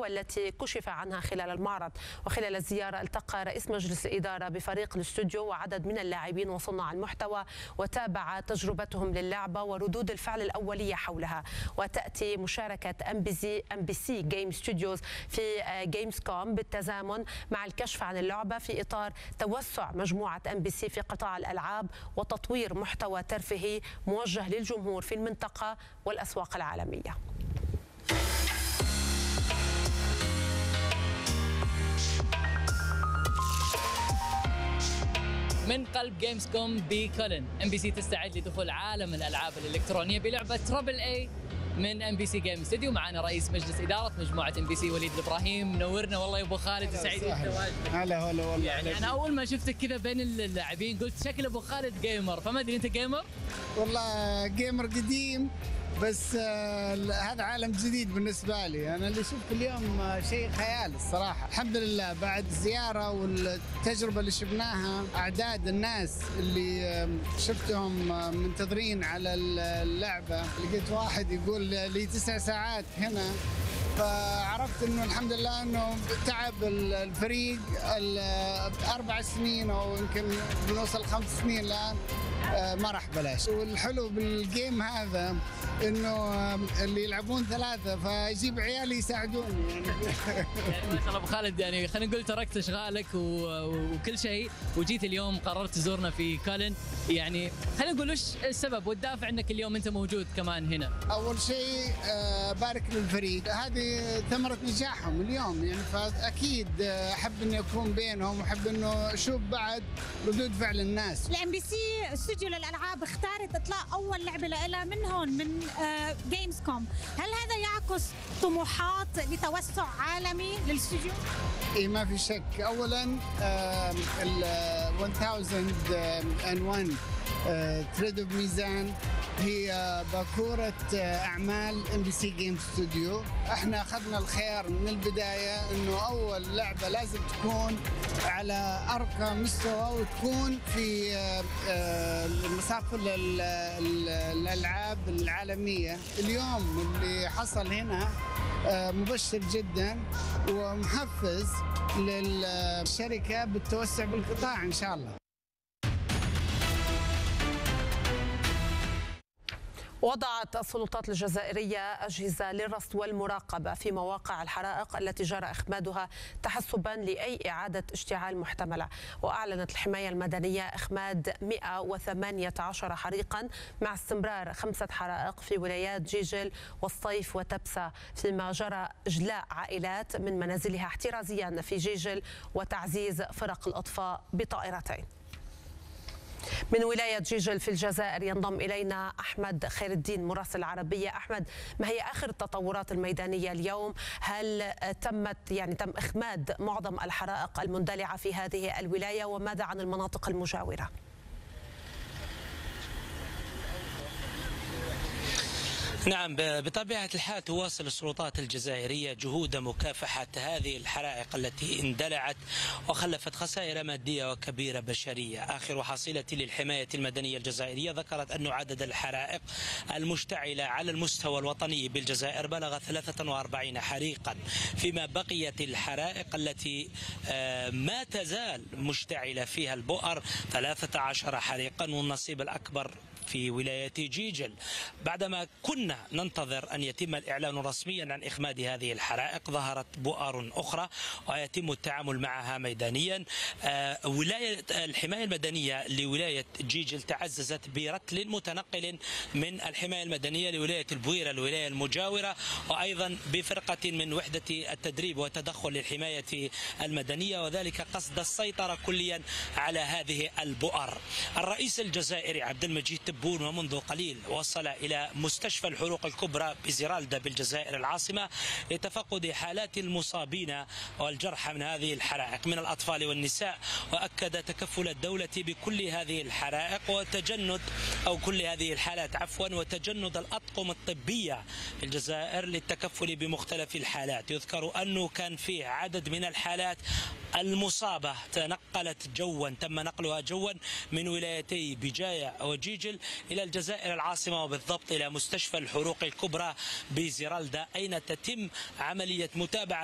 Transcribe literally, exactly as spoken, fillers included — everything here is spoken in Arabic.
والتي كشف عنها خلال المعرض. وخلال الزيارة التقى رئيس مجلس الإدارة بفريق الاستوديو وعدد من اللاعبين وصناع المحتوى، وتابع تجربتهم للعبة وردود الفعل الأولية حولها. وتأتي مشاركة ام بي سي جيم ستوديوز في جيمز كوم بالتزامن مع الكشف عن اللعبة في إطار توسع مجموعة ام بي سي في قطاع الألعاب وتطوير محتوى ترفيهي موجه للجمهور في المنطقة والأسواق العالمية. من قلب جيمز كوم بكولن، ام بي سي تستعد لدخول عالم الالعاب الالكترونيه بلعبه تربل اي من ام بي سي جيم ستوديو. معنا رئيس مجلس اداره مجموعه ام بي سي وليد الابراهيم. نورنا والله يا ابو خالد، سعيد بتواجدك. هلا هلا والله. يعني انا اول ما شفتك كذا بين اللاعبين قلت شكل ابو خالد جيمر، فما ادري انت جيمر؟ والله جيمر قديم، بس آه هذا عالم جديد بالنسبه لي. انا اللي شفته اليوم آه شيء خيال الصراحه. الحمد لله بعد الزياره والتجربه اللي شفناها، اعداد الناس اللي آه شفتهم آه منتظرين على اللعبه. لقيت واحد يقول لي تسع ساعات هنا، فعرفت انه الحمد لله انه تعب الفريق اربع سنين او يمكن بنوصل خمس سنين الان ما راح بلاش. والحلو بالجيم هذا انه اللي يلعبون ثلاثه فيجيب عيالي يساعدوني يعني. يعني ما شاء الله ابو خالد، يعني خلينا نقول تركت اشغالك وكل شيء وجيت اليوم قررت تزورنا في كولن. يعني خلينا نقول وش السبب والدافع انك اليوم انت موجود كمان هنا؟ اول شيء بارك للفريق، هذه ثمره نجاحهم اليوم يعني، فاكيد احب اني اكون بينهم واحب انه اشوف بعد ردود فعل الناس. الام بي سي استوديو للالعاب اختارت اطلاق اول لعبه لها من هون من جيمز كوم، هل هذا يعكس طموحات لتوسع عالمي للاستوديو؟ اي ما في شك. اولا ال ألف وواحد ثريد اوف ميزان هي باكورة أعمال ام بي سي جيم ستوديو. احنا أخذنا الخيار من البداية إنه أول لعبة لازم تكون على أرقى مستوى وتكون في مساق الألعاب العالمية. اليوم اللي حصل هنا مبشر جدا ومحفز للشركة بالتوسع بالقطاع إن شاء الله. وضعت السلطات الجزائرية أجهزة للرصد والمراقبة في مواقع الحرائق التي جرى إخمادها تحسبا لأي إعادة اشتعال محتملة. وأعلنت الحماية المدنية إخماد مئة وثمانية عشر حريقا مع استمرار خمسة حرائق في ولايات جيجل والصيف وتبسة، فيما جرى إجلاء عائلات من منازلها احترازيا في جيجل وتعزيز فرق الإطفاء بطائرتين. من ولاية جيجل في الجزائر ينضم إلينا أحمد خير الدين مراسل العربية. أحمد، ما هي آخر التطورات الميدانية اليوم؟ هل تمت يعني تم إخماد معظم الحرائق المندلعة في هذه الولاية، وماذا عن المناطق المجاورة؟ نعم، بطبيعة الحال تواصل السلطات الجزائرية جهود مكافحة هذه الحرائق التي اندلعت وخلفت خسائر مادية وكبيرة بشرية. آخر حصيلة للحماية المدنية الجزائرية ذكرت أن عدد الحرائق المشتعلة على المستوى الوطني بالجزائر بلغ ثلاثة وأربعين حريقا، فيما بقيت الحرائق التي ما تزال مشتعلة فيها البؤر ثلاثة عشر حريقا، والنصيب الأكبر في ولاية جيجل. بعدما كنا ننتظر أن يتم الإعلان رسميا عن إخماد هذه الحرائق، ظهرت بؤر أخرى ويتم التعامل معها ميدانيا. ولاية الحماية المدنية لولاية جيجل تعززت برتل متنقل من الحماية المدنية لولاية البويرة الولاية المجاورة، وأيضا بفرقة من وحدة التدريب والتدخل للحماية المدنية، وذلك قصد السيطرة كليا على هذه البؤر. الرئيس الجزائري عبد المجيد تبون ومنذ قليل وصل إلى مستشفى الحروق الكبرى بزرالدا بالجزائر العاصمة لتفقد حالات المصابين والجرحى من هذه الحرائق من الأطفال والنساء، وأكد تكفل الدولة بكل هذه الحرائق وتجند أو كل هذه الحالات عفوا وتجند الأطقم الطبية في الجزائر للتكفل بمختلف الحالات. يذكر أنه كان فيه عدد من الحالات المصابة تنقلت جوا تم نقلها جوا من ولايتي بجاية وجيجل إلى الجزائر العاصمة، وبالضبط إلى مستشفى الحروق الكبرى بزرالدا، أين تتم عملية متابعة